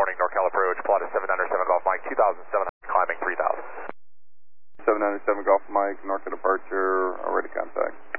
morning, NorCal approach, plot is 797 Golf Mike, 2700, climbing 3000. 797 Golf Mike, NorCal departure, ready contact.